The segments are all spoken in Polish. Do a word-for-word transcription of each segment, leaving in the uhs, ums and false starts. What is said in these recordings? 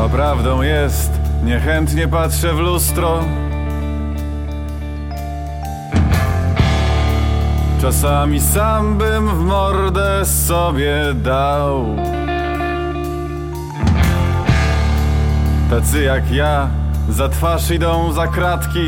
A prawdą jest, niechętnie patrzę w lustro. Czasami sam bym w mordę sobie dał. Tacy jak ja za twarz idą za kratki.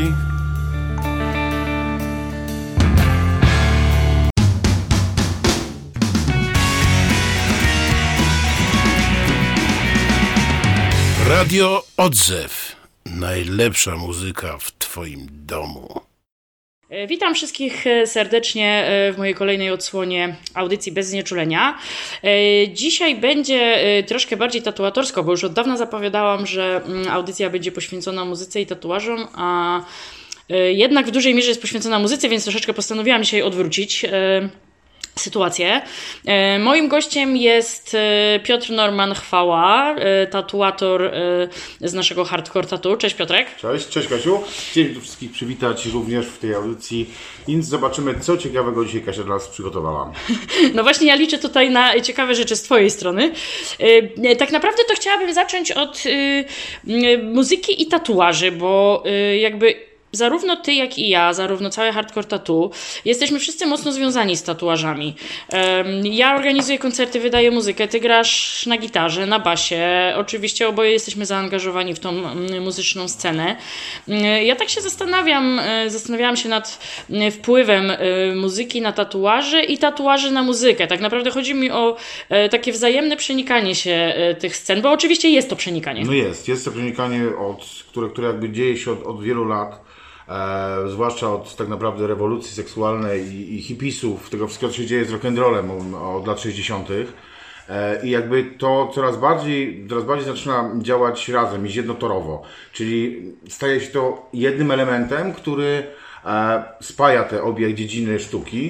Radio Odzew. Najlepsza muzyka w twoim domu. Witam wszystkich serdecznie w mojej kolejnej odsłonie audycji Bez Znieczulenia. Dzisiaj będzie troszkę bardziej tatuatorsko, bo już od dawna zapowiadałam, że audycja będzie poświęcona muzyce i tatuażom, a jednak w dużej mierze jest poświęcona muzyce, więc troszeczkę postanowiłam dzisiaj odwrócić sytuację. Moim gościem jest Piotr Norman Chwała, tatuator z naszego Hardcore Tattoo. Cześć Piotrek. Cześć, cześć Kasiu. Chciałem tu wszystkich przywitać również w tej audycji i zobaczymy, co ciekawego dzisiaj Kasia dla nas przygotowała. No właśnie, ja liczę tutaj na ciekawe rzeczy z twojej strony. Tak naprawdę to chciałabym zacząć od muzyki i tatuaży, bo jakby zarówno ty, jak i ja, zarówno całe Hardcore Tattoo, jesteśmy wszyscy mocno związani z tatuażami. Ja organizuję koncerty, wydaję muzykę, ty grasz na gitarze, na basie. Oczywiście oboje jesteśmy zaangażowani w tą muzyczną scenę. Ja tak się zastanawiam, zastanawiałam się nad wpływem muzyki na tatuaże i tatuaży na muzykę. Tak naprawdę chodzi mi o takie wzajemne przenikanie się tych scen, bo oczywiście jest to przenikanie. No jest, jest to przenikanie, od, które, które jakby dzieje się od, od wielu lat. E, zwłaszcza od tak naprawdę rewolucji seksualnej i, i hipisów, tego wszystkiego, co się dzieje z rock'n'rollem od lat sześćdziesiątych. E, I jakby to coraz bardziej, coraz bardziej zaczyna działać razem, iść jednotorowo. Czyli staje się to jednym elementem, który e, spaja te obie dziedziny sztuki.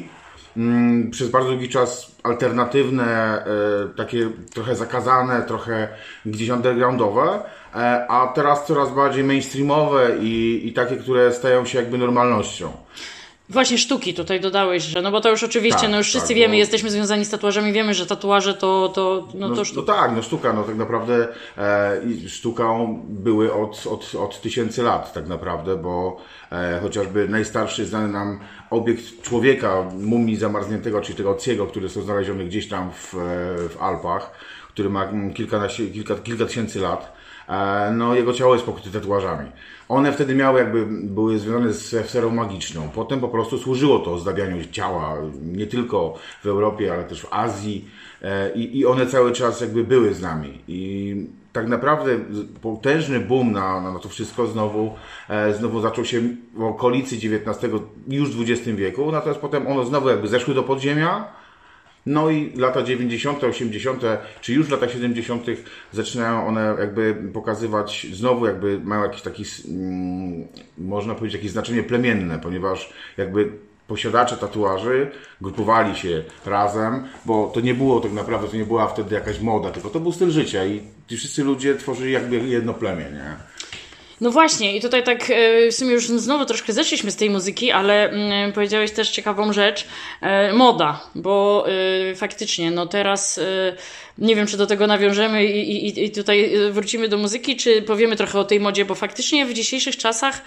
Mm, przez bardzo długi czas alternatywne, e, takie trochę zakazane, trochę gdzieś undergroundowe, e, a teraz coraz bardziej mainstreamowe i, i takie, które stają się jakby normalnością. Właśnie sztuki tutaj dodałeś, że no bo to już oczywiście, tak, no już wszyscy tak, wiemy, bo... jesteśmy związani z tatuażami, wiemy, że tatuaże to, to, no, no to sztuka. No tak, no sztuka, no tak naprawdę e, sztuką były od, od, od tysięcy lat tak naprawdę, bo e, chociażby najstarszy znany nam obiekt człowieka, mumii zamarzniętego, czyli tego Ociego, który został znaleziony gdzieś tam w, w Alpach, który ma kilkanaście, kilka, kilka tysięcy lat. No, jego ciało jest pokryte tatuażami. One wtedy miały jakby, były związane z sferą magiczną. Potem po prostu służyło to ozdabianiu ciała, nie tylko w Europie, ale też w Azji. I, i one cały czas jakby były z nami. I tak naprawdę potężny boom na, na to wszystko znowu, znowu zaczął się w okolicy dziewiętnastego, już dwudziestym wieku. Natomiast potem one znowu jakby zeszły do podziemia. No i lata dziewięćdziesiąte, osiemdziesiąte, czy już w latach siedemdziesiątych zaczynają one jakby pokazywać, znowu jakby mają jakiś taki, mm, można powiedzieć, jakieś znaczenie plemienne, ponieważ jakby posiadacze tatuaży grupowali się razem, bo to nie było tak naprawdę, to nie była wtedy jakaś moda, tylko to był styl życia i ci wszyscy ludzie tworzyli jakby jedno plemię, nie? No właśnie i tutaj tak w sumie już znowu troszkę zeszliśmy z tej muzyki, ale powiedziałeś też ciekawą rzecz, moda, bo faktycznie no teraz nie wiem, czy do tego nawiążemy i, i, i tutaj wrócimy do muzyki, czy powiemy trochę o tej modzie, bo faktycznie w dzisiejszych czasach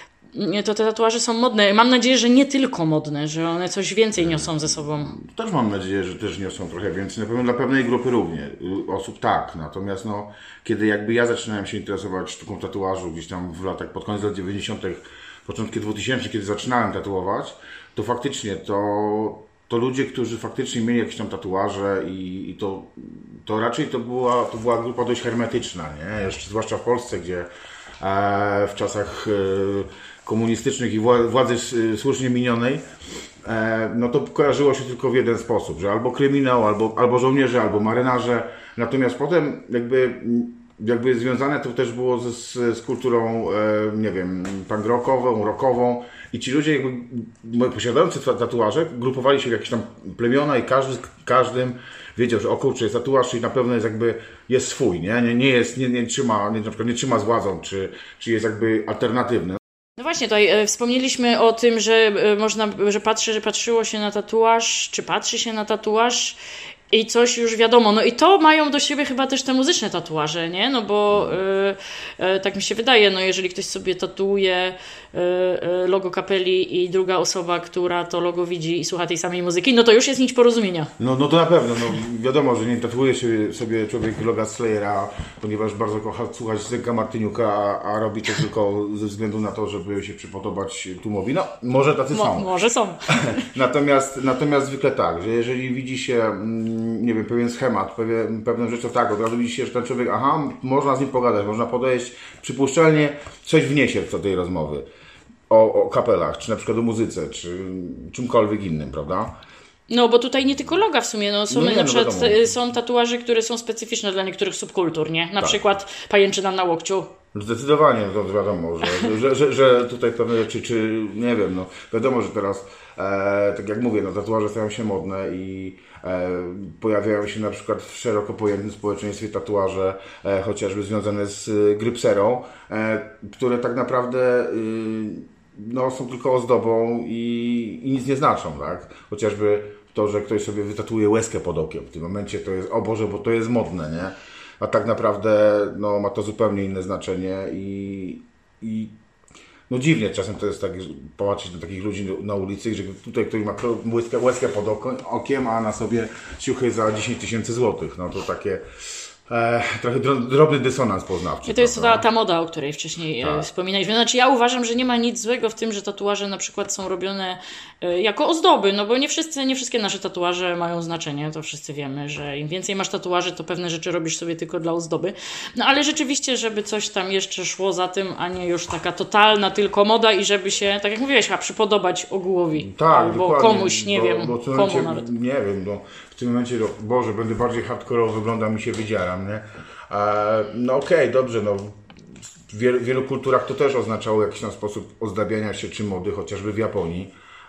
to te tatuaże są modne. Mam nadzieję, że nie tylko modne, że one coś więcej niosą ze sobą. Też mam nadzieję, że też niosą trochę więcej. Na pewno dla pewnej grupy również osób tak. Natomiast no, kiedy jakby ja zaczynałem się interesować sztuką tatuażu gdzieś tam w latach, pod koniec lat dziewięćdziesiątych, początki dwutysięcznych, kiedy zaczynałem tatuować, to faktycznie to, to ludzie, którzy faktycznie mieli jakieś tam tatuaże i, i to, to raczej to była, to była grupa dość hermetyczna, nie? Jeszcze zwłaszcza w Polsce, gdzie e, w czasach e, komunistycznych i władzy słusznie minionej, no to kojarzyło się tylko w jeden sposób, że albo kryminał, albo, albo żołnierze, albo marynarze. Natomiast potem jakby, jakby związane to też było z, z kulturą, nie wiem, punk rockową, rockową i ci ludzie jakby posiadający tatuaże grupowali się w jakieś tam plemiona i każdy z każdym wiedział, że o kurczę, jest tatuaż, czyli na pewno jest jakby, jest swój, nie, nie, nie jest, nie, nie trzyma, nie, na przykład nie trzyma z władzą, czy, czy jest jakby alternatywny. No właśnie, tutaj e, wspomnieliśmy o tym, że e, można, że patrzy, że patrzyło się na tatuaż, czy patrzy się na tatuaż I coś już wiadomo. No i to mają do siebie chyba też te muzyczne tatuaże, nie? No bo y, y, tak mi się wydaje, no jeżeli ktoś sobie tatuuje y, y, logo kapeli i druga osoba, która to logo widzi i słucha tej samej muzyki, no to już jest nić porozumienia. No, no to na pewno, no wiadomo, że nie tatuuje się sobie człowiek loga Slayera, ponieważ bardzo kocha słuchać Zenka Martyniuka, a, a robi to tylko ze względu na to, żeby się przypodobać tłumowi. No, może tacy Mo, są. może są. natomiast, natomiast zwykle tak, że jeżeli widzi się, nie wiem, pewien schemat, pewien, pewną rzecz, to tak, od razu widzi się, że ten człowiek, aha, można z nim pogadać, można podejść, przypuszczalnie coś wniesie do tej rozmowy o, o kapelach, czy na przykład o muzyce, czy czymkolwiek innym, prawda? No, bo tutaj nie tylko loga w sumie, no są No nie, na no przykład wiadomo. y, są tatuaże, które są specyficzne dla niektórych subkultur, nie? Na Tak. przykład pajęczyna na łokciu. Zdecydowanie, to wiadomo, że, że, że, że tutaj pewne rzeczy, czy nie wiem, no wiadomo, że teraz, e, tak jak mówię, no tatuaże stają się modne i e, pojawiają się na przykład w szeroko pojętym społeczeństwie tatuaże, e, chociażby związane z e, grypserą, e, które tak naprawdę e, no, są tylko ozdobą i, i nic nie znaczą, tak? Chociażby to, że ktoś sobie wytatuuje łezkę pod okiem, w tym momencie to jest, o Boże, bo to jest modne, nie? A tak naprawdę no, ma to zupełnie inne znaczenie i, i no dziwnie czasem to jest tak, że popatrzeć na takich ludzi na ulicy, że tutaj ktoś ma łezkę, łezkę pod oko, okiem, a na sobie ciuchy za dziesięć tysięcy złotych. No to takie e, trochę drobny dysonans poznawczy. I to jest ta, prawda? ta moda, o której wcześniej Tak. tak. wspominaliśmy. Znaczy ja uważam, że nie ma nic złego w tym, że tatuaże na przykład są robione e, jako ozdoby, no bo nie wszyscy, nie wszystkie nasze tatuaże mają znaczenie, to wszyscy wiemy, że im więcej masz tatuaży, to pewne rzeczy robisz sobie tylko dla ozdoby. No ale rzeczywiście, żeby coś tam jeszcze szło za tym, a nie już taka totalna tylko moda i żeby się, tak jak mówiłeś, a przypodobać ogółowi. Tak, albo dokładnie, komuś, nie bo, wiem, bo w tym komu momencie, nawet. Nie wiem, no, w tym momencie, no, Boże, będę bardziej hardkorowo wyglądał, mi się wydzieram, nie? E, no okej, okay, dobrze, no w wielu, wielu kulturach to też oznaczało jakiś tam sposób ozdabiania się czy mody, chociażby w Japonii,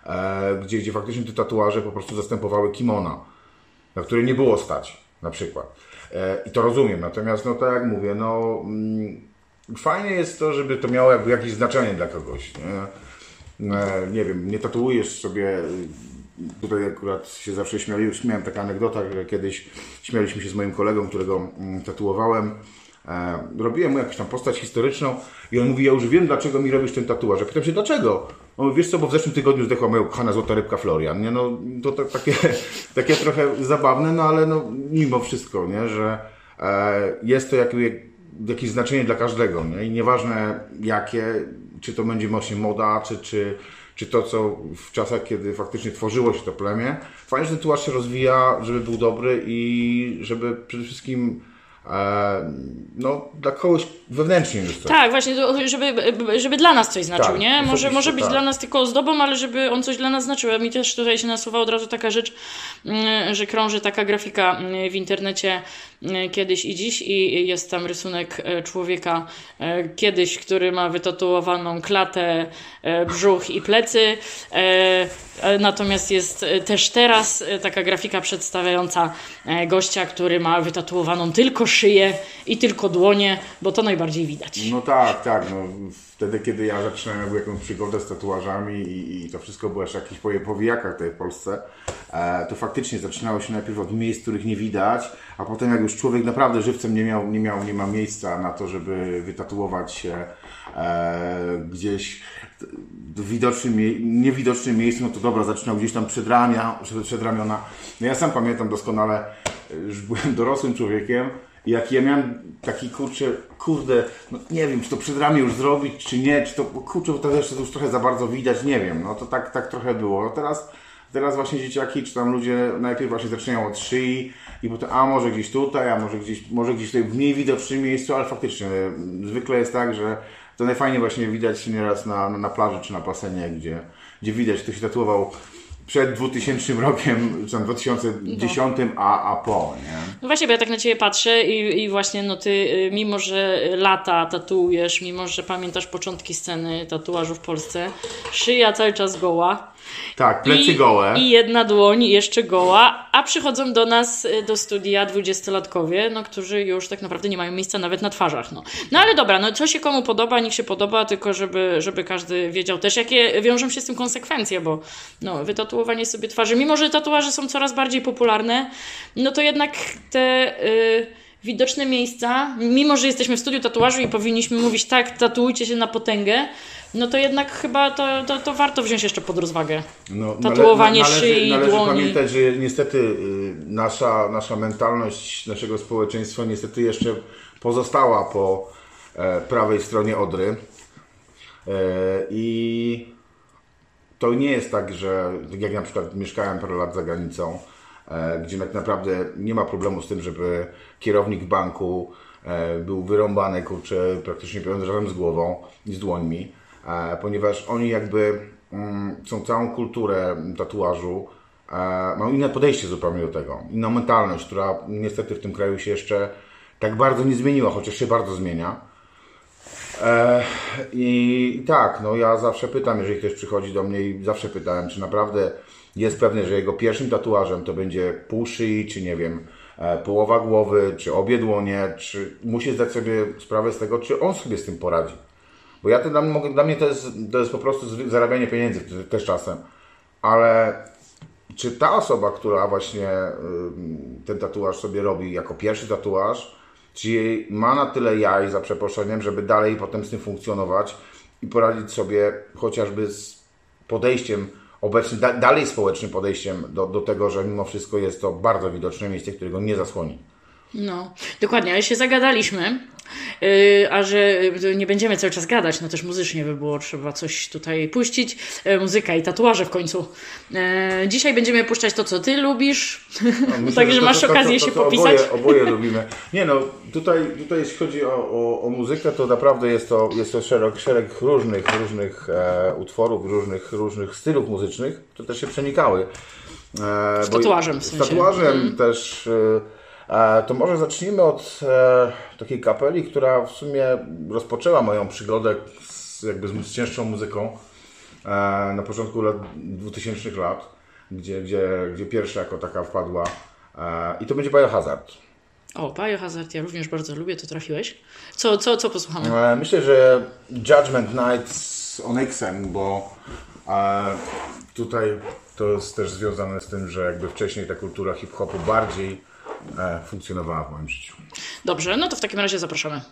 e, gdzie, gdzie faktycznie te tatuaże po prostu zastępowały kimona, na które nie było stać, na przykład. E, I to rozumiem, natomiast no tak jak mówię, no mm, fajnie jest to, żeby to miało jakby jakieś znaczenie dla kogoś, nie? E, nie wiem, nie tatuujesz sobie. Tutaj akurat się zawsze śmiali, śmiałem taka anegdota, że kiedyś śmialiśmy się z moim kolegą, którego mm, tatuowałem. E, robiłem mu jakąś tam postać historyczną i on mówi, ja już wiem, dlaczego mi robisz ten tatuaż. Ja pytam się, dlaczego? On mówi, wiesz co, bo w zeszłym tygodniu zdechła moja kochana złota rybka Florian. Nie? No, to, to takie, takie trochę zabawne, no ale no, mimo wszystko, nie? Że e, jest to jakby, jakieś znaczenie dla każdego. Nie? I nieważne jakie, czy to będzie właśnie moda, czy, czy czy to, co w czasach, kiedy faktycznie tworzyło się to plemię. Fajnie, że ten tatuaż się rozwija, żeby był dobry i żeby przede wszystkim e, no, dla kogoś wewnętrznie już coś. Tak, właśnie, to, żeby, żeby dla nas coś znaczył, Tak, nie? Może, osobiście, może być tak. dla nas tylko ozdobą, ale żeby on coś dla nas znaczył. A mi też tutaj się nasuwa od razu taka rzecz, mm, że krąży taka grafika mm, w internecie mm, kiedyś i dziś i jest tam rysunek e, człowieka e, kiedyś, który ma wytatuowaną klatę, e, brzuch i plecy. E, e, natomiast jest e, też teraz e, taka grafika przedstawiająca e, gościa, który ma wytatuowaną tylko szyję i tylko dłonie, bo to najbardziej widać. No tak, tak. No, wtedy, kiedy ja zaczynałem jakby jakąś przygodę z tatuażami i, i to wszystko było jeszcze jakieś po powijakach tutaj w Polsce, e, to faktycznie zaczynało się najpierw od miejsc, których nie widać, a potem jak już człowiek naprawdę żywcem nie miał, nie miał, nie ma miejsca na to, żeby wytatuować się e, gdzieś w widocznym, mie- niewidocznym miejscu, no to dobra, zaczynał gdzieś tam przed, ramia, przed, przed ramiona. No ja sam pamiętam doskonale, już byłem dorosłym człowiekiem, i jak ja miałem taki kurczę, kurde, no nie wiem, czy to przed ramię już zrobić, czy nie, czy to, kurczę, bo to jeszcze już trochę za bardzo widać, nie wiem, no to tak, tak trochę było. No teraz, teraz właśnie dzieciaki, czy tam ludzie najpierw właśnie zaczynają od szyi i potem, a może gdzieś tutaj, a może gdzieś, może gdzieś tutaj w mniej widocznym miejscu, ale faktycznie zwykle jest tak, że to najfajniej właśnie widać nieraz na, na plaży czy na basenie, gdzie, gdzie widać, kto się tatuował przed dwutysięcznym rokiem, czy tam dwa tysiące dziesiątym, a, a po, nie? No właśnie, bo ja tak na Ciebie patrzę i, i właśnie no Ty, y, mimo że lata tatuujesz, mimo że pamiętasz początki sceny tatuażu w Polsce, szyja cały czas goła, Tak, plecy I, gołe. I jedna dłoń jeszcze goła, a przychodzą do nas y, do studia dwudziestolatkowie, no, którzy już tak naprawdę nie mają miejsca nawet na twarzach. No, no ale dobra, no co się komu podoba, niech się podoba, tylko żeby, żeby każdy wiedział też, jakie wiążą się z tym konsekwencje, bo no, wytatuowanie sobie twarzy, mimo że tatuaże są coraz bardziej popularne, no to jednak te... Y, widoczne miejsca, mimo że jesteśmy w studiu tatuażu i powinniśmy mówić tak, tatuujcie się na potęgę, no to jednak chyba to, to, to warto wziąć jeszcze pod rozwagę. No, Tatuowanie nale, szyi, należy dłoni. pamiętać, że niestety y, nasza, nasza mentalność naszego społeczeństwa niestety jeszcze pozostała po e, prawej stronie Odry. E, I to nie jest tak, że tak jak na przykład mieszkałem parę lat za granicą, e, gdzie tak naprawdę nie ma problemu z tym, żeby kierownik banku e, był wyrąbany, kurczę, praktycznie razem z głową i z dłońmi, e, ponieważ oni jakby mm, są całą kulturę tatuażu, e, mają inne podejście zupełnie do tego, inną mentalność, która niestety w tym kraju się jeszcze tak bardzo nie zmieniła, chociaż się bardzo zmienia. E, i, I tak, no ja zawsze pytam, jeżeli ktoś przychodzi do mnie i zawsze pytałem, czy naprawdę jest pewny, że jego pierwszym tatuażem to będzie pół szyi, czy nie wiem, e, połowa głowy, czy obie dłonie, czy musi zdać sobie sprawę z tego, czy on sobie z tym poradzi. Bo ja to dla mnie, dla mnie to, jest, to jest po prostu zarabianie pieniędzy też czasem, ale czy ta osoba, która właśnie y, ten tatuaż sobie robi jako pierwszy tatuaż, czy ma na tyle jaj, za przeproszeniem, żeby dalej potem z tym funkcjonować i poradzić sobie chociażby z podejściem obecnym, da, dalej społecznym podejściem do, do tego, że mimo wszystko jest to bardzo widoczne miejsce, którego nie zasłoni. No, dokładnie, ale się zagadaliśmy, yy, a że nie będziemy cały czas gadać, no też muzycznie by było trzeba coś tutaj puścić, yy, muzyka i tatuaże w końcu. Yy, dzisiaj będziemy puszczać to, co ty lubisz, No, myślę, także że to, masz to, to, okazję to, to, się to popisać. Oboje, oboje lubimy. Nie no, tutaj, tutaj jeśli chodzi o, o, o muzykę, to naprawdę jest to, jest to szereg, szereg różnych, różnych e, utworów, różnych, różnych stylów muzycznych, które też się przenikały. E, z tatuażem w sensie. Z tatuażem mm. też... E, To może zacznijmy od e, takiej kapeli, która w sumie rozpoczęła moją przygodę z, jakby z cięższą muzyką e, na początku lat dwutysięcznych lat, gdzie, gdzie, gdzie pierwsza jako taka wpadła e, i to będzie Biohazard. O, Biohazard ja również bardzo lubię, to trafiłeś. Co, co, co posłuchamy? E, myślę, że Judgment Night z Onyxem, bo e, tutaj to jest też związane z tym, że jakby wcześniej ta kultura hip-hopu bardziej funkcjonowała w moim życiu. Dobrze, no to w takim razie zapraszamy.